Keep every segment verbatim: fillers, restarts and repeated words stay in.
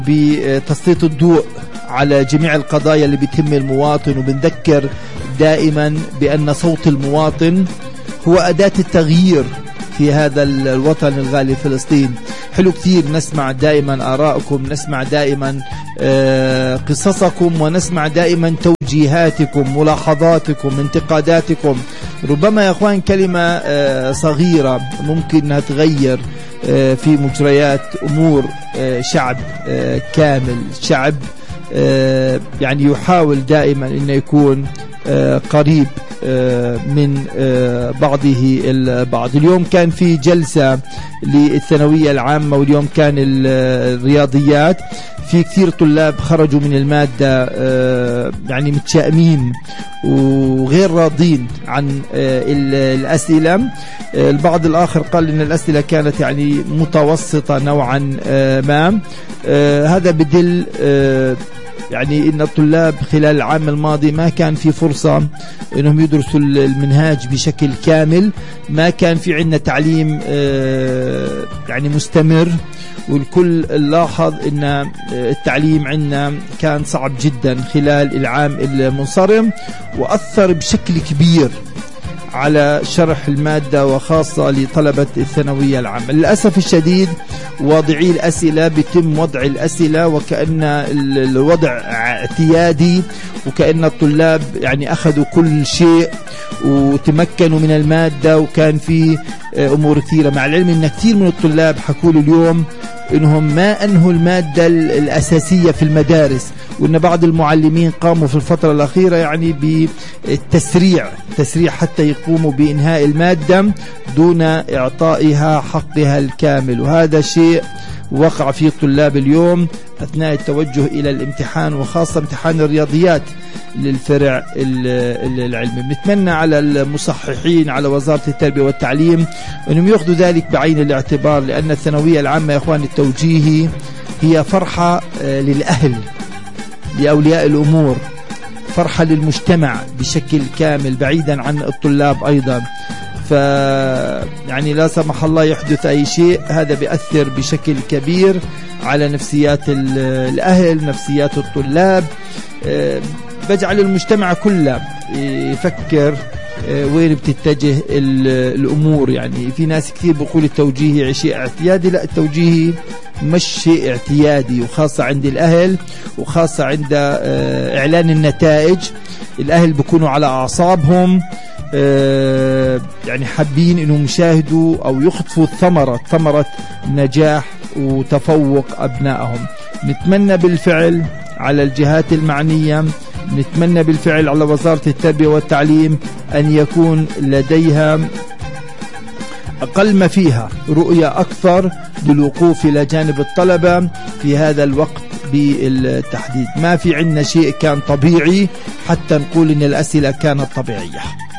بتسليط الضوء على جميع القضايا اللي بتهم المواطن، وبنذكر دائما بأن صوت المواطن هو أداة التغيير في هذا الوطن الغالي فلسطين. حلو كثير نسمع دائما آراءكم، نسمع دائما قصصكم، ونسمع دائما توجيهاتكم، ملاحظاتكم، انتقاداتكم. ربما يا أخوان كلمة صغيرة ممكن أنها تغير في مجريات أمور شعب كامل، شعب يعني يحاول دائما أنه يكون قريب من بعضه البعض. اليوم كان في جلسة للثانوية العامة، واليوم كان الرياضيات. في كثير طلاب خرجوا من المادة يعني متشائمين وغير راضين عن الأسئلة. البعض الآخر قال إن الأسئلة كانت يعني متوسطة نوعا ما. هذا بدل يعني إن الطلاب خلال العام الماضي ما كان في فرصة إنهم يدرسوا المنهاج بشكل كامل، ما كان في عندنا تعليم يعني مستمر، والكل لاحظ إن التعليم عندنا كان صعب جدا خلال العام المنصرم، وأثر بشكل كبير على شرح المادة وخاصة لطلبة الثانوية العامة. للأسف الشديد واضعي الأسئلة بيتم وضع الأسئلة وكأن الوضع اعتيادي، وكأن الطلاب يعني أخذوا كل شيء وتمكنوا من المادة، وكان في أمور كثيرة. مع العلم أن كثير من الطلاب حكوا اليوم إنهم ما أنهوا المادة الأساسية في المدارس، وإن بعض المعلمين قاموا في الفترة الأخيرة يعني بالتسريع تسريع حتى يقوموا بإنهاء المادة دون إعطائها حقها الكامل. وهذا شيء وقع فيه الطلاب اليوم أثناء التوجه إلى الامتحان، وخاصة امتحان الرياضيات للفرع العلمي. بنتمنى على المصححين، على وزارة التربية والتعليم، أنهم يأخذوا ذلك بعين الاعتبار، لأن الثانوية العامة يا أخوان التوجيهي هي فرحة للأهل، لأولياء الأمور، فرحة للمجتمع بشكل كامل بعيدا عن الطلاب أيضا. ف يعني لا سمح الله يحدث أي شيء، هذا بيأثر بشكل كبير على نفسيات الأهل، نفسيات الطلاب، بجعل المجتمع كله يفكر وين بتتجه الأمور. يعني في ناس كثير بيقول التوجيهي شيء اعتيادي، لا، التوجيهي مش شيء اعتيادي، وخاصة عند الأهل، وخاصة عند إعلان النتائج. الأهل بيكونوا على أعصابهم، يعني حابين إنهم يشاهدوا أو يخطفوا ثمرة ثمرة نجاح وتفوق أبنائهم. نتمنى بالفعل على الجهات المعنية، نتمنى بالفعل على وزارة التربية والتعليم أن يكون لديها أقل ما فيها رؤية أكثر للوقوف إلى جانب الطلبة في هذا الوقت بالتحديد. ما في عندنا شيء كان طبيعي حتى نقول إن الأسئلة كانت طبيعية.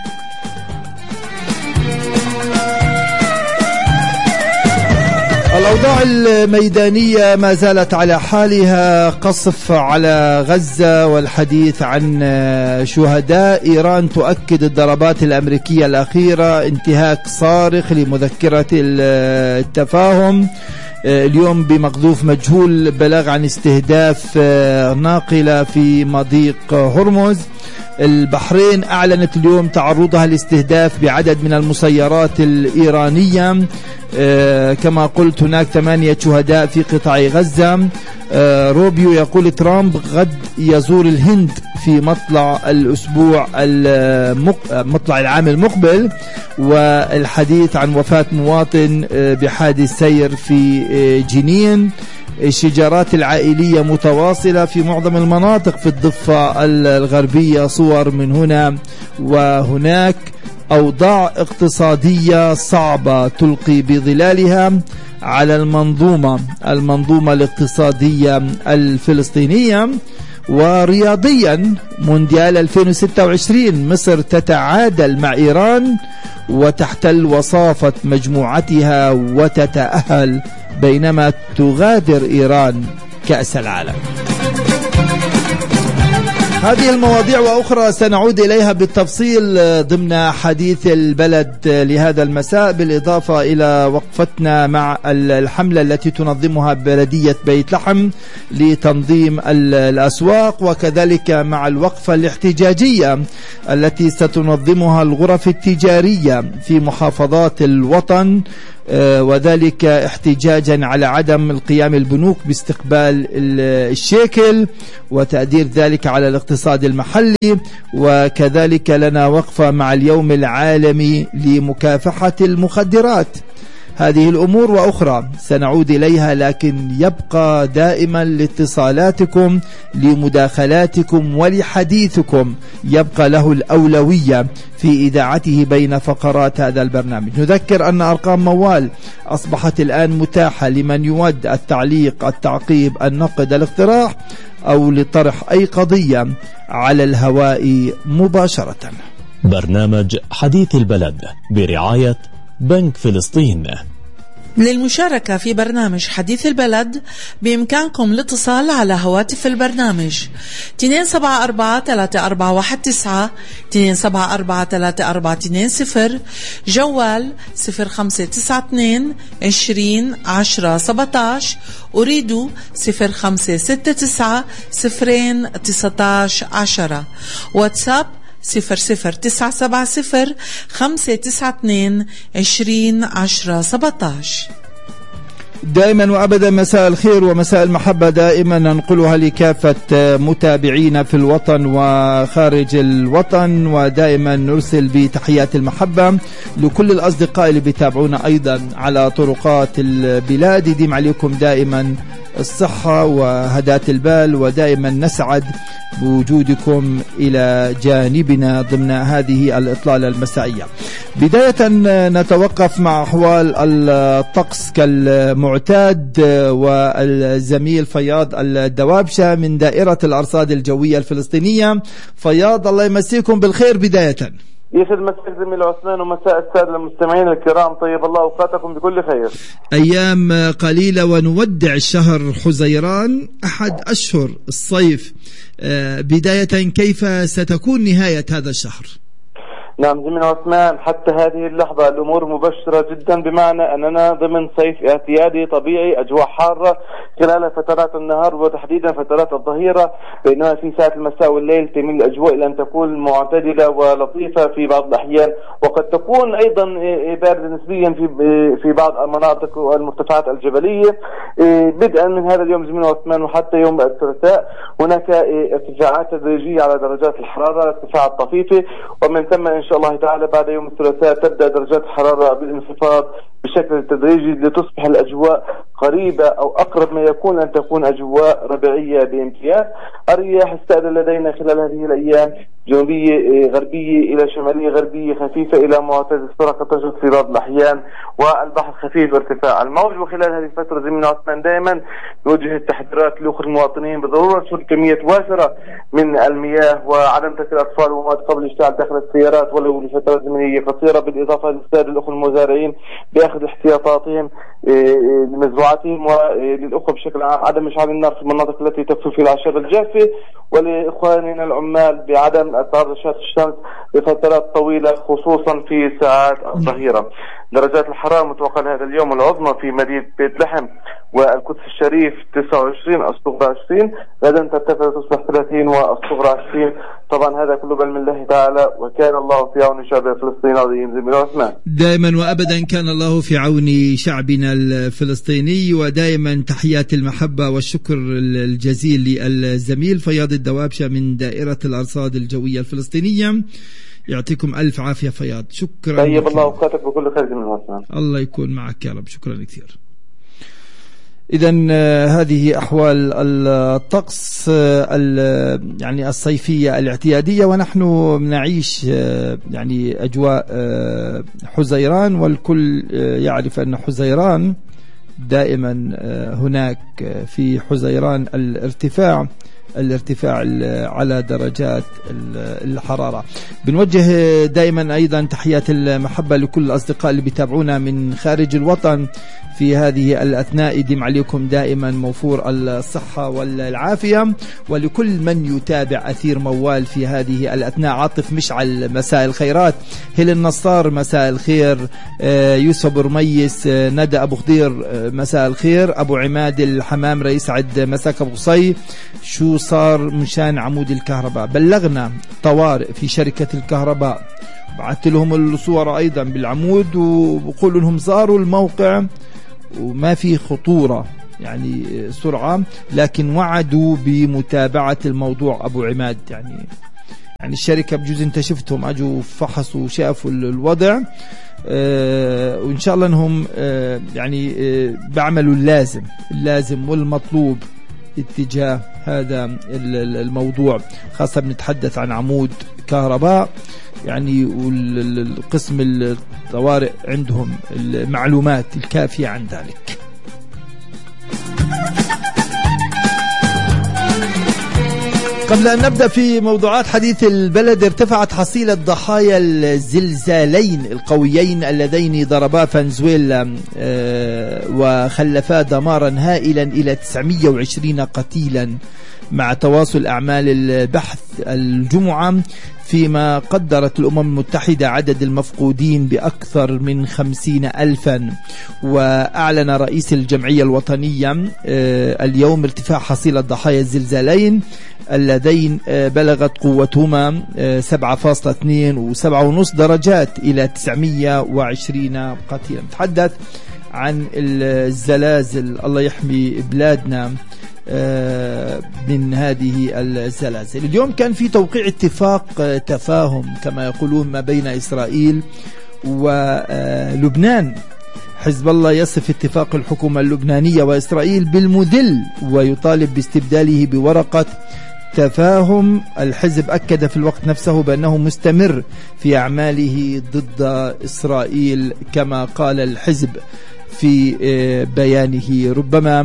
الأوضاع الميدانية ما زالت على حالها، قصف على غزة والحديث عن شهداء. إيران تؤكد الضربات الأمريكية الأخيرة انتهاك صارخ لمذكرة التفاهم. اليوم بمقذوف مجهول بلغ عن استهداف ناقلة في مضيق هرمز. البحرين أعلنت اليوم تعرضها لاستهداف بعدد من المسيرات الإيرانية. آه كما قلت هناك ثمانية شهداء في قطاع غزة. آه روبيو يقول ترامب غد يزور الهند في مطلع الأسبوع مطلع العام المقبل، والحديث عن وفاة مواطن آه بحادث سير في آه جنين. الشجارات العائلية متواصلة في معظم المناطق في الضفة الغربية، صور من هنا وهناك. أوضاع اقتصادية صعبة تلقي بظلالها على المنظومة المنظومة الاقتصادية الفلسطينية. ورياضيا مونديال ألفين وستة وعشرين مصر تتعادل مع إيران وتحتل وصافة مجموعتها وتتأهل، بينما تغادر إيران كأس العالم. هذه المواضيع وأخرى سنعود إليها بالتفصيل ضمن حديث البلد لهذا المساء، بالإضافة إلى وقفتنا مع الحملة التي تنظمها بلدية بيت لحم لتنظيم الأسواق، وكذلك مع الوقفة الاحتجاجية التي ستنظمها الغرف التجارية في محافظات الوطن، وذلك احتجاجا على عدم القيام البنوك باستقبال الشيكل وتأثير ذلك على الاقتصاد المحلي. وكذلك لنا وقفة مع اليوم العالمي لمكافحة المخدرات. هذه الأمور وأخرى سنعود إليها، لكن يبقى دائما لاتصالاتكم لمداخلاتكم ولحديثكم، يبقى له الأولوية في إذاعته بين فقرات هذا البرنامج. نذكر أن أرقام موال أصبحت الآن متاحة لمن يود التعليق، التعقيب، النقد، الاقتراح أو لطرح أي قضية على الهواء مباشرة. برنامج حديث البلد برعاية بنك فلسطين. للمشاركة في برنامج حديث البلد بإمكانكم الاتصال على هواتف البرنامج اثنين سبعة أربعة ثلاثة أربعة واحد تسعة اثنين سبعة أربعة ثلاثة أربعة اثنين صفر، جوال صفر خمسة تسعة اثنين عشرين عشرة سبعتاش، أريد صفر خمسة ستة تسعة صفرين تسعتاش عشرة، واتساب صفر صفر تسعة سبعة صفر خمسة تسعة اثنين عشرين عشرة سبعتاش. دائما وأبدا مساء الخير ومساء المحبة دائما ننقلها لكافة متابعينا في الوطن وخارج الوطن، ودائما نرسل بتحيات المحبة لكل الأصدقاء اللي بيتابعونا أيضا على طرقات البلاد. يديم عليكم دائما الصحة وهداة البال، ودائما نسعد بوجودكم إلى جانبنا ضمن هذه الإطلالة المسائية. بداية نتوقف مع أحوال الطقس كالمعتاد، والزميل فياض الدوابشة من دائرة الأرصاد الجوية الفلسطينية. فياض الله يمسيكم بالخير. بداية يسعد مساك زميل عثمان ومساء السادة المستمعين الكرام، طيب الله أوقاتكم بكل خير. أيام قليلة ونودع شهر حزيران، أحد أشهر الصيف. بداية كيف ستكون نهاية هذا الشهر؟ نعم زميل عثمان، حتى هذه اللحظة الأمور مبشرة جدا، بمعنى أننا ضمن صيف اعتيادي طبيعي، أجواء حارة خلال فترات النهار وتحديدا فترات الظهيرة، بينما في ساعة المساء والليل تميل الأجواء إلى أن تكون معتدلة ولطيفة في بعض الأحيان، وقد تكون أيضا باردة نسبيا في في بعض المناطق والمرتفعات الجبلية. بدءا من هذا اليوم زميل عثمان وحتى يوم الثلاثاء هناك ارتفاعات تدريجية على درجات الحرارة، ارتفاعات طفيفة، ومن ثم إن شاء الله تعالى بعد يوم الثلاثاء تبدأ درجات الحرارة بالانخفاض بشكل تدريجي لتصبح الأجواء قريبة أو أقرب ما يكون أن تكون أجواء ربيعية بامتياز. الرياح السائدة لدينا خلال هذه الأيام جنوبية غربية إلى شمالية غربية خفيفة إلى معتدل السرعة قد تجد في بعض الأحيان، والبحر خفيف ارتفاع الموج. وخلال هذه الفترة زميلنا عثمان دائما نوجه التحذيرات لأخرى المواطنين بضرورة شرب كمية وافرة من المياه، وعدم ترك الأطفال ومواد قبل الاشتعال داخل السيارات ولو لفترات زمنية قصيرة، بالإضافة للسادة الأخوة المزارعين بأخذ احتياطاتهم لمزروعاتهم، وللأخوة بشكل عام عدم إشعال النار في المناطق التي تكثر فيها الأعشاب الجافة، ولإخواننا العمال بعدم تعرض لأشعة الشمس لفترات طويلة خصوصا في ساعات الظهيرة. درجات الحرارة متوقعة هذا اليوم العظمى في مدينة بيت لحم والقدس الشريف تسعة وعشرين، الصغرى عشرين، غدا ترتفع تصبح ثلاثين والصغرى عشرين. طبعا هذا كله بعلم الله تعالى، وكان الله في عون شعب فلسطين العظيم زميل عثمان. دائما وابدا كان الله في عون شعبنا الفلسطيني، ودائما تحيات المحبة والشكر الجزيل للزميل فياض الدوابشة من دائرة الأرصاد الجوية الفلسطينية. يعطيكم ألف عافية فياض، شكرا. طيب الله أوقاتك بكل خير زميل عثمان. الله يكون معك يا رب، شكرا كثير. إذن هذه أحوال الطقس يعني الصيفية الاعتيادية، ونحن نعيش يعني أجواء حزيران، والكل يعرف أن حزيران دائما هناك في حزيران الارتفاع الارتفاع على درجات الحرارة. بنوجه دائما أيضا تحيات المحبة لكل الأصدقاء اللي بيتابعونا من خارج الوطن في في هذه الأثناء. يديم عليكم دائما موفور الصحة والعافية. ولكل من يتابع أثير موال في هذه الأثناء، عاطف مشعل مساء الخيرات، هيل النصار مساء الخير، يوسف برميس، ندى أبو خضير مساء الخير، أبو عماد الحمام رئيس عد مساك أبو قصي، شو صار مشان عمود الكهرباء؟ بلغنا طوارئ في شركة الكهرباء، بعثت لهم الصور أيضا بالعمود وبقولوا لهم زاروا الموقع وما في خطورة يعني سرعة، لكن وعدوا بمتابعة الموضوع. أبو عماد يعني يعني الشركة بجوز انت شفتهم اجوا فحصوا وشافوا الوضع، آه وان شاء الله انهم آه يعني آه بعملوا اللازم اللازم والمطلوب اتجاه هذا الموضوع، خاصة بنتحدث عن عمود كهرباء يعني، والقسم الطوارئ عندهم المعلومات الكافية عن ذلك. قبل أن نبدأ في موضوعات حديث البلد، ارتفعت حصيلة ضحايا الزلزالين القويين اللذين ضربا فنزويلا وخلفا دمارا هائلا إلى تسعمئة وعشرين قتيلا، مع تواصل أعمال البحث الجمعة، فيما قدرت الأمم المتحدة عدد المفقودين بأكثر من خمسين ألفا. وأعلن رئيس الجمعية الوطنية اليوم ارتفاع حصيلة ضحايا الزلزالين اللذين بلغت قوتهما سبعة فاصلة اثنين وسبعة ونصف درجات إلى تسعمئة وعشرين قتيلا. نتحدث عن الزلازل، الله يحمي بلادنا من هذه الزلازل. اليوم كان في توقيع اتفاق تفاهم كما يقولون ما بين إسرائيل ولبنان. حزب الله يصف اتفاق الحكومة اللبنانية وإسرائيل بالمذل ويطالب باستبداله بورقة تفاهم. الحزب أكد في الوقت نفسه بأنه مستمر في أعماله ضد إسرائيل كما قال الحزب في بيانه. ربما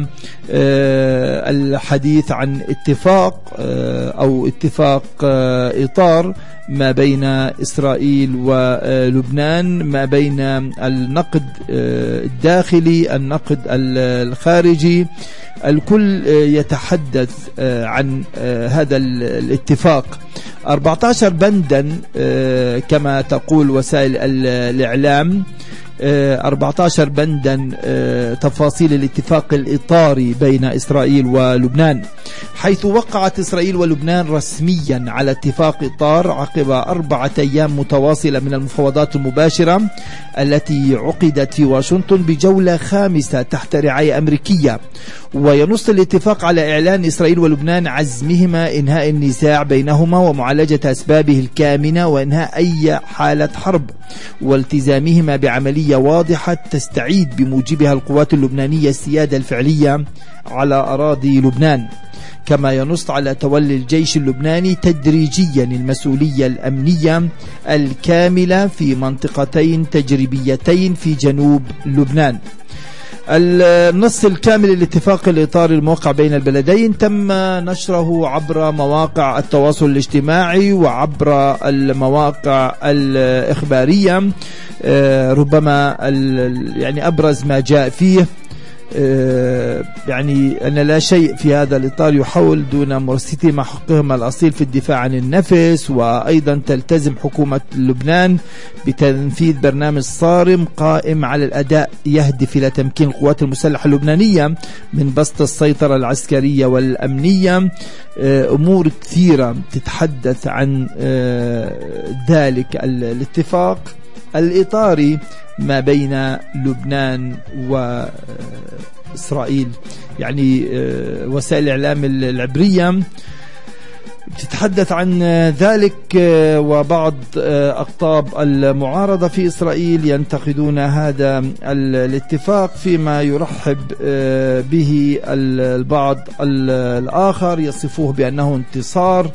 الحديث عن اتفاق أو اتفاق إطار ما بين إسرائيل ولبنان، ما بين النقد الداخلي النقد الخارجي، الكل يتحدث عن هذا الاتفاق. أربعة عشر بندا كما تقول وسائل الإعلام، أربعة عشر بندا تفاصيل الاتفاق الإطاري بين إسرائيل ولبنان، حيث وقعت إسرائيل ولبنان رسميا على اتفاق إطار عقب أربعة أيام متواصلة من المفاوضات المباشرة التي عقدت في واشنطن بجولة خامسة تحت رعاية أمريكية. وينص الاتفاق على إعلان إسرائيل ولبنان عزمهما إنهاء النزاع بينهما ومعالجة أسبابه الكامنة وإنهاء أي حالة حرب، والتزامهما بعملية واضحة تستعيد بموجبها القوات اللبنانية السيادة الفعلية على أراضي لبنان. كما ينص على تولي الجيش اللبناني تدريجيا المسؤولية الأمنية الكاملة في منطقتين تجريبيتين في جنوب لبنان. النص الكامل للاتفاق الإطاري الموقع بين البلدين تم نشره عبر مواقع التواصل الاجتماعي وعبر المواقع الإخبارية. ربما يعني أبرز ما جاء فيه يعني أن لا شيء في هذا الإطار يحاول دون مرسيته مع حقهم الأصيل في الدفاع عن النفس، وأيضا تلتزم حكومة لبنان بتنفيذ برنامج صارم قائم على الأداء يهدف إلى تمكين القوات المسلحة اللبنانية من بسط السيطرة العسكرية والأمنية. أمور كثيرة تتحدث عن ذلك الاتفاق الإطاري ما بين لبنان وإسرائيل. يعني وسائل الإعلام العبرية تتحدث عن ذلك، وبعض أقطاب المعارضة في إسرائيل ينتقدون هذا الاتفاق، فيما يرحب به البعض الآخر يصفوه بأنه انتصار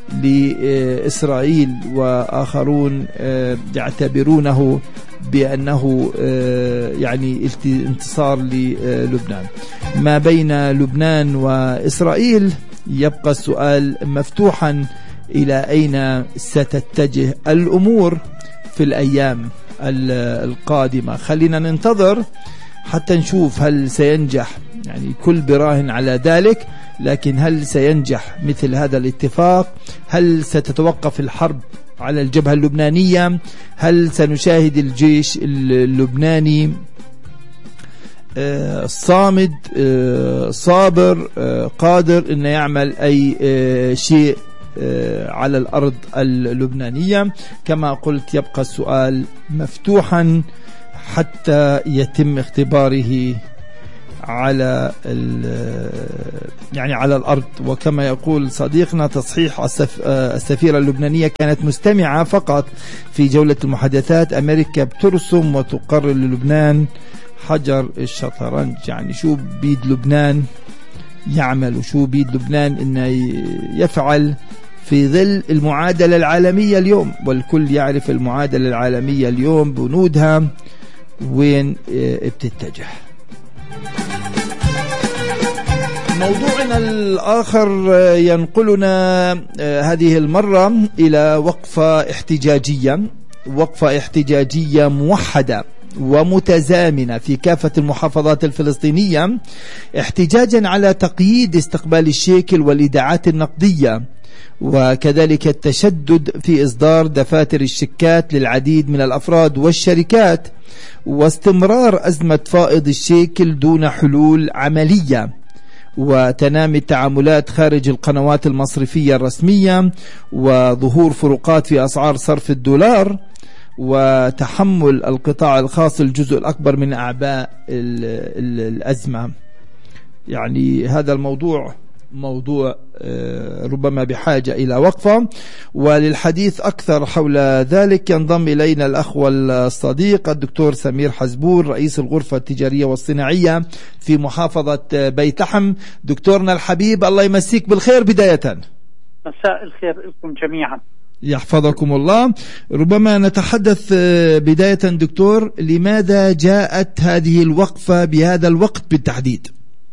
لإسرائيل، وآخرون يعتبرونه بأنه يعني انتصار للبنان. ما بين لبنان وإسرائيل يبقى السؤال مفتوحا، إلى أين ستتجه الأمور في الأيام القادمة؟ خلينا ننتظر حتى نشوف هل سينجح، يعني كل براهن على ذلك، لكن هل سينجح مثل هذا الاتفاق؟ هل ستتوقف الحرب على الجبهة اللبنانية؟ هل سنشاهد الجيش اللبناني صامد صابر قادر أن يعمل أي شيء على الأرض اللبنانية؟ كما قلت يبقى السؤال مفتوحا حتى يتم اختباره على يعني على الأرض. وكما يقول صديقنا تصحيح السفيرة اللبنانية كانت مستمعة فقط في جولة المحادثات، أمريكا بترسم وتقرر للبنان حجر الشطرنج. يعني شو بيد لبنان يعمل وشو بيد لبنان إنه يفعل في ظل المعادلة العالمية اليوم، والكل يعرف المعادلة العالمية اليوم بنودها وين بتتجه. موضوعنا الآخر ينقلنا هذه المرة إلى وقفة احتجاجية، وقفة احتجاجية موحدة ومتزامنة في كافة المحافظات الفلسطينية، احتجاجا على تقييد استقبال الشيكل والإيداعات النقدية، وكذلك التشدد في إصدار دفاتر الشيكات للعديد من الأفراد والشركات، واستمرار أزمة فائض الشيكل دون حلول عملية، وتنامي التعاملات خارج القنوات المصرفية الرسمية، وظهور فروقات في أسعار صرف الدولار، وتحمل القطاع الخاص الجزء الأكبر من أعباء الأزمة. يعني هذا الموضوع موضوع ربما بحاجة إلى وقفة، وللحديث أكثر حول ذلك ينضم إلينا الأخ والصديق الدكتور سمير حزبور رئيس الغرفة التجارية والصناعية في محافظة بيت لحم. دكتورنا الحبيب الله يمسيك بالخير. بداية مساء الخير لكم جميعا، يحفظكم الله. ربما نتحدث بداية دكتور، لماذا جاءت هذه الوقفة بهذا الوقت بالتحديد؟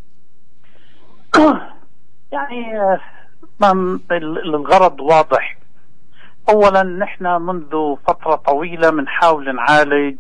يعني الغرض واضح. أولا نحن منذ فترة طويلة بنحاول نعالج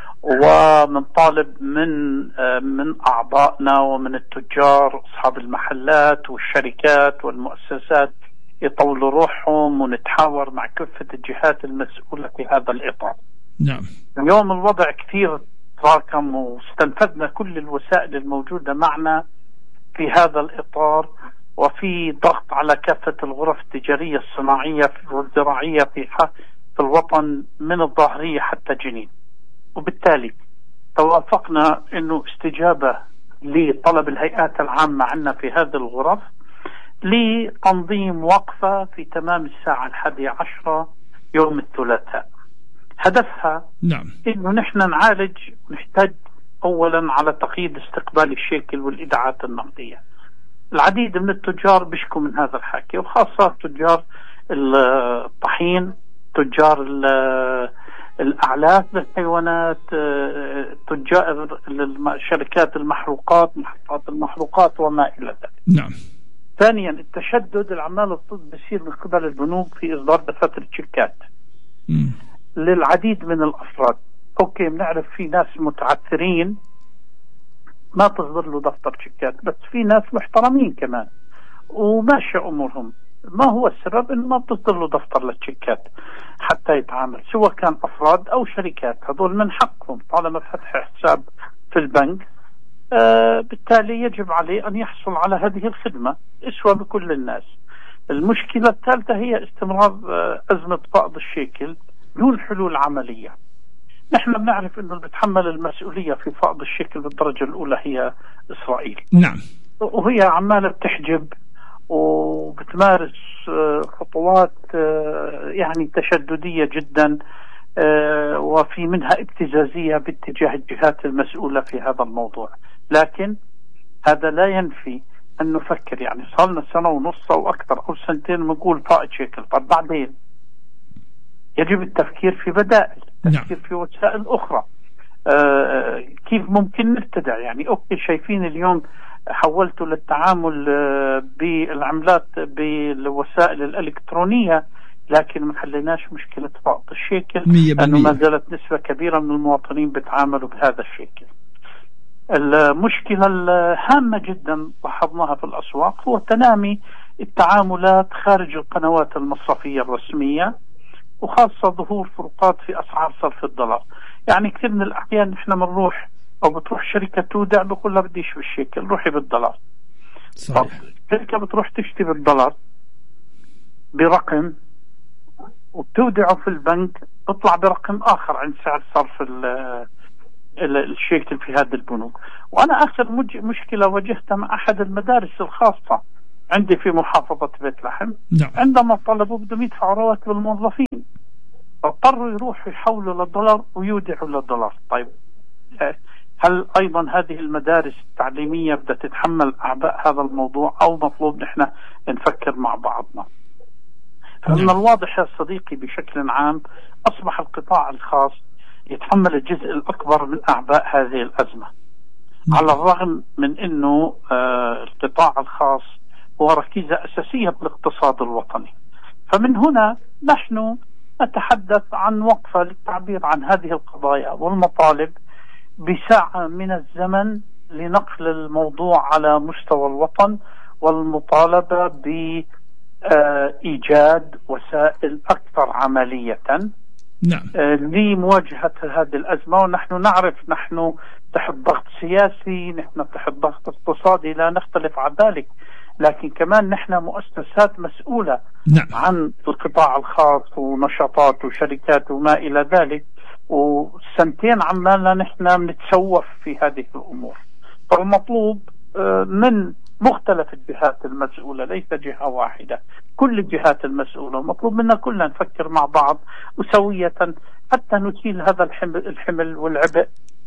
ومنطالب من من أعضائنا ومن التجار أصحاب المحلات والشركات والمؤسسات يطولوا روحهم، ونتحاور مع كافة الجهات المسؤولة في هذا الإطار. نعم. اليوم الوضع كثير تراكم، واستنفذنا كل الوسائل الموجودة معنا في هذا الإطار، وفي ضغط على كافة الغرف التجارية الصناعية والزراعية في في الوطن من الظاهرية حتى جنين. وبالتالي توافقنا إنه استجابة لطلب الهيئات العامة عنا في هذه الغرف لتنظيم وقفة في تمام الساعة الحادية عشرة يوم الثلاثاء. هدفها نعم إنه نحن نعالج ونحتاج أولا على تقييد استقبال الشيكل والإيداعات النقدية. العديد من التجار بيشكوا من هذا الحكي، وخاصة تجار الطحين، تجار الأعلاف للحيوانات، تجار شركات المحروقات، محطات المحروقات وما إلى ذلك. نعم. ثانيا التشدد العمال الطب بيصير من قبل البنوك في إصدار دفاتر الشيكات للعديد من الأفراد. أوكي، بنعرف في ناس متعثرين ما تصدر له دفتر شيكات، بس في ناس محترمين كمان وماشي أمورهم. ما هو السبب؟ إنه ما بتصدر له دفتر للشيكات حتى يتعامل، سواء كان أفراد أو شركات. هذول من حقهم طالما فتح حساب في البنك، آه بالتالي يجب عليه أن يحصل على هذه الخدمة إسوة بكل الناس. المشكلة الثالثة هي استمرار آه أزمة فائض الشيكل دون حلول عملية. نحن بنعرف إنه اللي بتحمل المسؤولية في فائض الشيكل بالدرجة الأولى هي إسرائيل. نعم. وهي عمالة بتحجب وبتمارس خطوات يعني تشددية جدا، وفي منها ابتزازية باتجاه الجهات المسؤولة في هذا الموضوع. لكن هذا لا ينفي أن نفكر، يعني صار لنا سنة ونص أو أكثر أو سنتين بنقول فائض شيكل. طب بعدين يجب التفكير في بدائل، التفكير في وسائل أخرى. آه كيف ممكن نبتدع؟ يعني أوكي، شايفين اليوم حولته للتعامل آه بالعملات بالوسائل الإلكترونية، لكن ما حليناش مشكلة فائض الشيكل، لأنه ما زالت نسبة كبيرة من المواطنين بيتعاملوا بهذا الشيكل. المشكلة الهامة جدا لاحظناها في الأسواق هو تنامي التعاملات خارج القنوات المصرفية الرسمية، وخاصة ظهور فروقات في أسعار صرف الدولار. يعني كثير من الأحيان نحن بنروح أو بتروح شركة تودع بقول لها بديش بالشيكل، روحي بالدولار. صحيح. شركة بتروح تشتري بالدولار برقم وبتودعه في البنك بيطلع برقم آخر عن سعر صرف الشيكل في هذه البنوك. وأنا آخر مشكلة واجهتها مع أحد المدارس الخاصة عندي في محافظة بيت لحم. نعم. عندما طلبوا بدهم يدفعوا رواتب الموظفين اضطروا يروحوا يحولوا للدولار ويودعوا للدولار. طيب هل أيضا هذه المدارس التعليمية بدها تتحمل أعباء هذا الموضوع أو مطلوب نحن نفكر مع بعضنا؟ فمن الواضح يا صديقي بشكل عام أصبح القطاع الخاص يتحمل الجزء الأكبر من أعباء هذه الأزمة، على الرغم من أنه آه القطاع الخاص هو ركيزة أساسية بالاقتصاد الوطني. فمن هنا نحن نتحدث عن وقفة للتعبير عن هذه القضايا والمطالب بساعة من الزمن لنقل الموضوع على مستوى الوطن والمطالبة بإيجاد وسائل أكثر عملية. نعم. لمواجهة هذه الأزمة. ونحن نعرف نحن تحت ضغط سياسي، نحن تحت ضغط اقتصادي، لا نختلف عن ذلك، لكن كمان نحن مؤسسات مسؤولة. نعم. عن القطاع الخاص ونشاطات وشركات وما إلى ذلك، وسنتين عمالنا نحن بنتسوف في هذه الأمور. فالمطلوب من مختلف الجهات المسؤولة، ليس جهة واحدة، كل الجهات المسؤولة، المطلوب منا كلنا نفكر مع بعض وسوية حتى نشيل هذا الحمل, الحمل والعبء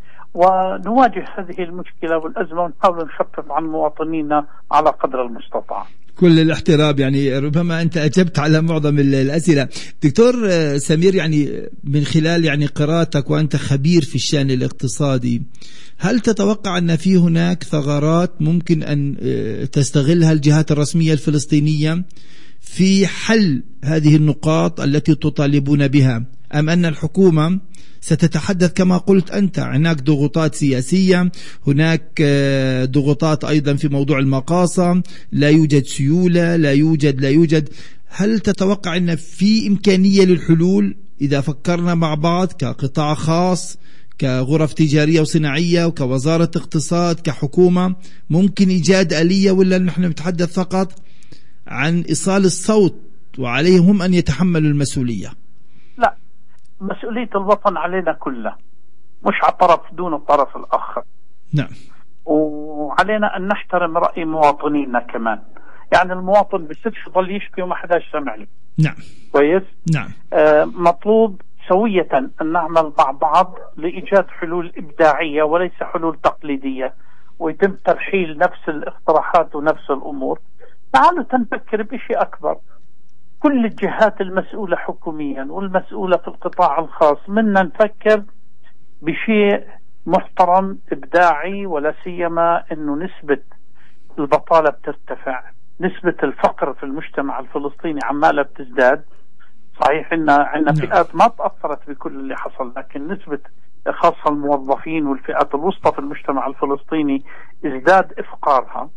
ونواجه هذه المشكلة والأزمة ونحاول نخفف عن مواطنينا على قدر المستطاع. كل الاحترام. يعني ربما أنت أجبت على معظم الأسئلة. دكتور سمير، يعني من خلال يعني قراءتك وأنت خبير في الشأن الاقتصادي، هل تتوقع أن في هناك ثغرات ممكن أن تستغلها الجهات الرسمية الفلسطينية في حل هذه النقاط التي تطالبون بها، أم أن الحكومة ستتحدث كما قلت أنت، هناك ضغوطات سياسية، هناك ضغوطات أيضا في موضوع المقاصة، لا يوجد سيولة، لا يوجد لا يوجد هل تتوقع أن في إمكانية للحلول إذا فكرنا مع بعض كقطاع خاص، كغرف تجارية وصناعية، وكوزارة اقتصاد، كحكومة، ممكن إيجاد آلية، ولا نحن نتحدث فقط عن إيصال الصوت وعليهم أن يتحملوا المسؤولية؟ لا، مسؤولية الوطن علينا كلها، مش على طرف دون الطرف الآخر. نعم. وعلينا أن نحترم رأي مواطنينا كمان. يعني المواطن بصيرش يضل يشكي وما حداش سمع له. نعم. كويس. نعم. آه مطلوب سوية أن نعمل مع بعض لإيجاد حلول إبداعية وليس حلول تقليدية، ويتم ترحيل نفس الاقتراحات ونفس الأمور. تعالوا تنفكر بشيء أكبر. كل الجهات المسؤولة حكوميا والمسؤولة في القطاع الخاص منا نفكر بشيء محترم إبداعي، ولا سيما أنه نسبة البطالة بترتفع، نسبة الفقر في المجتمع الفلسطيني عمالة بتزداد. صحيح إن عندنا فئات ما تأثرت بكل اللي حصل، لكن نسبة خاصة الموظفين والفئات الوسطى في المجتمع الفلسطيني ازداد إفقارها.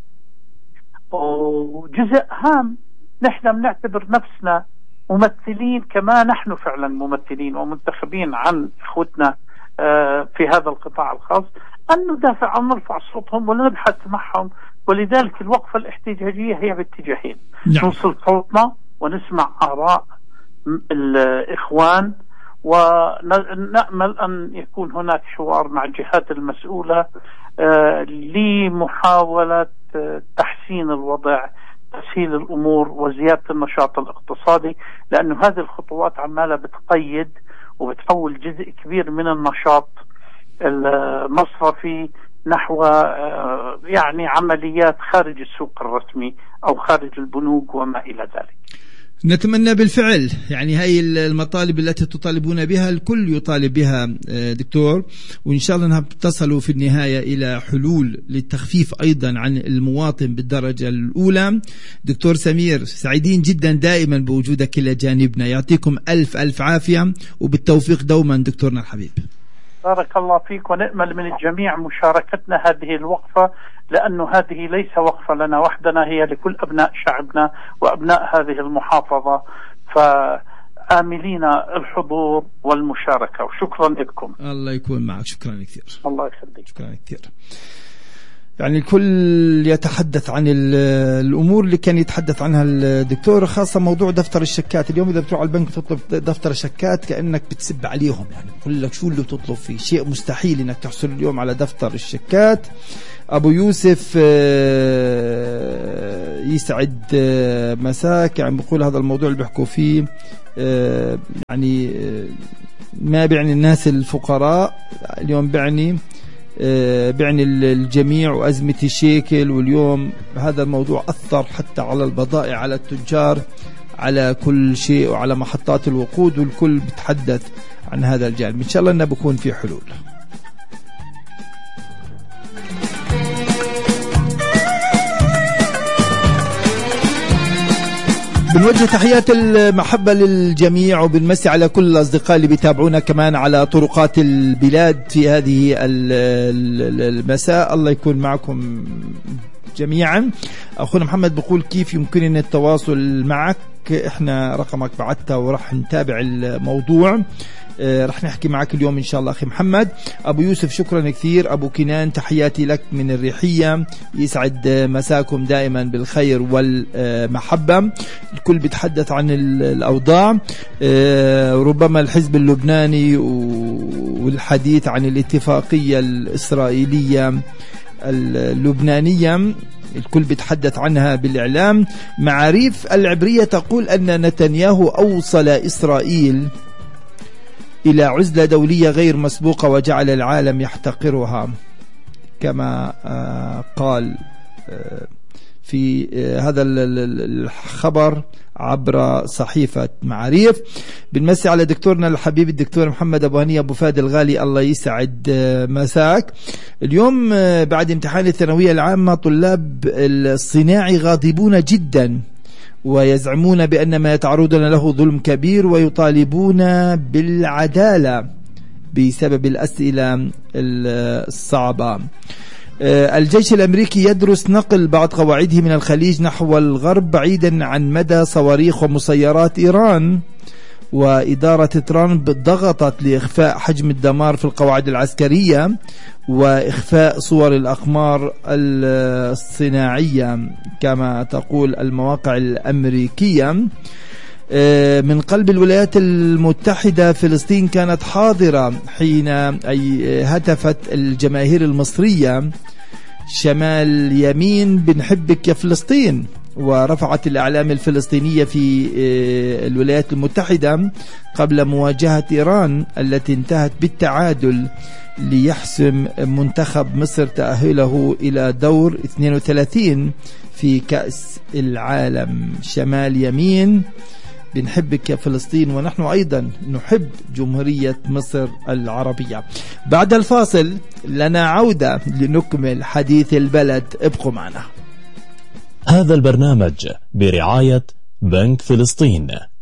وجزء هام نحن بنعتبر نفسنا ممثلين، كما نحن فعلا ممثلين ومنتخبين عن إخوتنا في هذا القطاع الخاص، أن ندافع أو نرفع صوتهم ونبحث معهم. ولذلك الوقفة الاحتجاجية هي باتجاهين. نعم. نوصل صوتنا ونسمع آراء الإخوان، ونأمل أن يكون هناك حوار مع الجهات المسؤولة لمحاولة تحسين الوضع، تسهيل الأمور وزيادة النشاط الاقتصادي، لأنه هذه الخطوات عمالة بتقيد وبتحول جزء كبير من النشاط المصرفي نحو يعني عمليات خارج السوق الرسمي أو خارج البنوك وما إلى ذلك. نتمنى بالفعل يعني هاي المطالب التي تطالبون بها الكل يطالب بها دكتور، وإن شاء الله تصلوا في النهاية إلى حلول للتخفيف أيضا عن المواطن بالدرجة الأولى. دكتور سمير، سعيدين جدا دائما بوجودك إلى جانبنا، يعطيكم ألف ألف عافية وبالتوفيق دوما دكتورنا الحبيب. بارك الله فيك، ونأمل من الجميع مشاركتنا هذه الوقفة، لأنه هذه ليس وقفة لنا وحدنا، هي لكل أبناء شعبنا وأبناء هذه المحافظة، فآملين الحضور والمشاركة، وشكرا لكم. الله يكون معك، شكرا كثير. الله يخليك. شكرا كثير. يعني الكل يتحدث عن الأمور اللي كان يتحدث عنها الدكتور، خاصة موضوع دفتر الشكات. اليوم إذا بتروح على البنك تطلب دفتر الشكات كأنك بتسب عليهم، يعني بقول لك شو اللي بتطلب فيه، شيء مستحيل إنك تحصل اليوم على دفتر الشكات. أبو يوسف يسعد مساك، يعني بقول هذا الموضوع اللي بيحكوا فيه يعني ما بيعني الناس الفقراء، اليوم بيعني بعني الجميع، وأزمة الشيكل، واليوم هذا الموضوع أثر حتى على البضائع، على التجار، على كل شيء، وعلى محطات الوقود، والكل بتحدث عن هذا الجانب. إن شاء الله أنه بكون في حلول. بنوجه تحيات المحبة للجميع، وبنمسي على كل الأصدقاء اللي بيتابعونا كمان على طرقات البلاد في هذه المساء. الله يكون معكم جميعا. أخونا محمد بقول كيف يمكننا التواصل معك؟ احنا رقمك بعتها وراح نتابع الموضوع، رح نحكي معك اليوم إن شاء الله أخي محمد. أبو يوسف شكرا كثير. أبو كنان تحياتي لك من الريحية، يسعد مساكم دائما بالخير والمحبة. الكل بيتحدث عن الأوضاع، ربما الحزب اللبناني والحديث عن الاتفاقية الإسرائيلية اللبنانية، الكل بيتحدث عنها بالإعلام. معاريف العبرية تقول أن نتنياهو أوصل إسرائيل إلى عزلة دولية غير مسبوقة وجعل العالم يحتقرها، كما قال في هذا الخبر عبر صحيفة معاريف. بنمسي على دكتورنا الحبيب الدكتور محمد أبو هني أبو فهد الغالي، الله يسعد مساك. اليوم بعد امتحان الثانوية العامة طلاب الصناعي غاضبون جدا، ويزعمون بأن ما يتعرضون له ظلم كبير، ويطالبون بالعدالة بسبب الأسئلة الصعبة. الجيش الأمريكي يدرس نقل بعض قواعده من الخليج نحو الغرب بعيدا عن مدى صواريخ ومسيرات إيران. وإدارة ترامب ضغطت لإخفاء حجم الدمار في القواعد العسكرية وإخفاء صور الأقمار الصناعية كما تقول المواقع الأمريكية. من قلب الولايات المتحدة فلسطين كانت حاضرة حين أي هتفت الجماهير المصرية شمال يمين بنحبك يا فلسطين. ورفعت الأعلام الفلسطينية في الولايات المتحدة قبل مواجهة إيران التي انتهت بالتعادل ليحسم منتخب مصر تأهله إلى دور اثنين وثلاثين في كأس العالم. شمال يمين بنحبك يا فلسطين، ونحن أيضا نحب جمهورية مصر العربية. بعد الفاصل لنا عودة لنكمل حديث البلد، ابقوا معنا. هذا البرنامج برعاية بنك فلسطين.